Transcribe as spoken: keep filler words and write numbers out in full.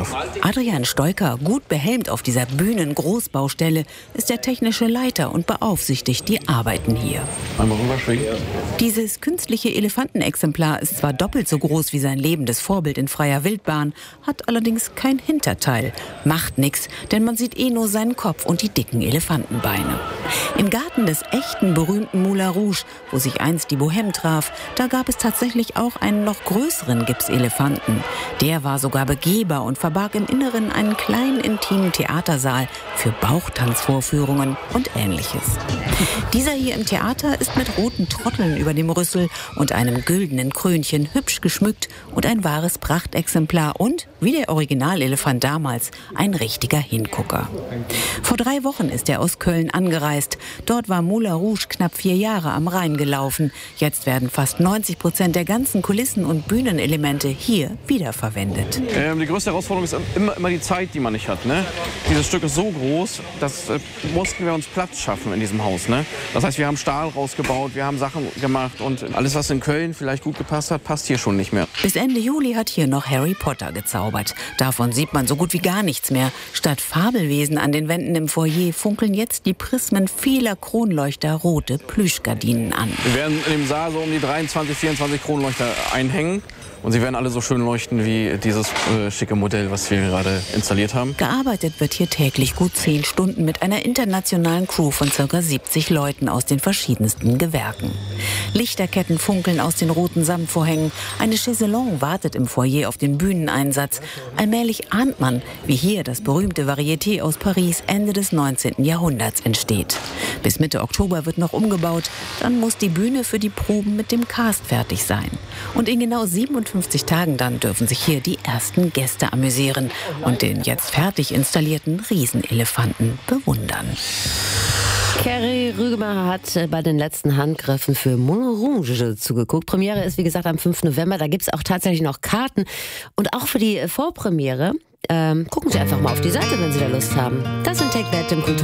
darf. Adrian Stoiker, gut behelmt auf dieser Bühnen-Großbaustelle, ist der technische Leiter und beaufsichtigt die Arbeiten hier. Einmal rüberschwingen. Dieses künstliche Elefantenexemplar ist zwar doppelt so groß wie sein lebendes Vorbild in freier Wildbahn, hat allerdings kein Hinterteil. Macht nix, denn man sieht eh nur seinen Kopf und die dicken Elefantenbeine. Im Garten des echten berühmten Moulin Rouge, wo sich einst die Bohème traf, da gab es tatsächlich auch einen noch größeren Gipselefanten. Der war sogar begehbar und verbarg im Inneren einen kleinen intimen Theatersaal für Bauchtanzvorführungen und Ähnliches. Dieser hier im Theater ist mit roten Trotteln über dem Rüssel und einem güldenen Krönchen hübsch geschmückt und ein wahres Prachtexemplar und, wie der Originalelefant damals, ein richtiger Hingucker. Vor drei Wochen ist er aus Köln angereist. Dort war Moulin Rouge knapp vier Jahre am Rhein gelaufen. Jetzt werden fast neunzig Prozent der ganzen Kulissen und Bühnenelemente hier wiederverwendet. Ähm, die größte Herausforderung ist immer, immer die Zeit, die man nicht hat. Ne? Dieses Stück ist so groß, dass äh, mussten wir uns Platz schaffen in diesem Haus. Ne? Das heißt, wir haben Stahl rausgebaut, wir haben Sachen gemacht und alles, was in Köln vielleicht gut gepasst hat, passt hier schon nicht mehr. Bis Ende Juli hat hier noch Harry Potter gezaubert. Davon sieht man so gut wie gar nichts mehr. Statt Fabelwesen an den Wänden im Foyer funkeln jetzt die Prismen vieler Kronleuchter rote Plüschgardinen an. Wir werden in dem Saal so um die dreiundzwanzig, vierundzwanzig Kronleuchter einhängen. Und sie werden alle so schön leuchten wie dieses äh, schicke Modell, was wir gerade installiert haben. Gearbeitet wird hier täglich gut zehn Stunden mit einer internationalen Crew von ca. siebzig Leuten aus den verschiedensten Gewerken. Lichterketten funkeln aus den roten Samtvorhängen. Eine Chaiselongue wartet im Foyer auf den Bühneneinsatz. Allmählich ahnt man, wie hier das berühmte Varieté aus Paris Ende des neunzehnten Jahrhunderts entsteht. Bis Mitte Oktober wird noch umgebaut. Dann muss die Bühne für die Proben mit dem Cast fertig sein. Und in genau siebenundfünfzig Tagen dann dürfen sich hier die ersten Gäste amüsieren und den jetzt fertig installierten Riesenelefanten bewundern. Kerry Rügemer hat bei den letzten Handgriffen für Moulin Rouge zugeguckt. Premiere ist, wie gesagt, am fünften November. Da gibt es auch tatsächlich noch Karten. Und auch für die Vorpremiere. Ähm, gucken Sie einfach mal auf die Seite, wenn Sie da Lust haben. Das sind Take That, dem Kultur